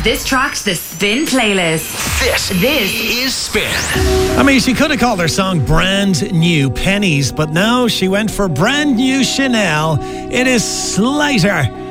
this track to the Spin playlist. This is Spin. I mean, she could have called her song Brand New Pennies, but no, she went for Brand New Chanel. It is Slater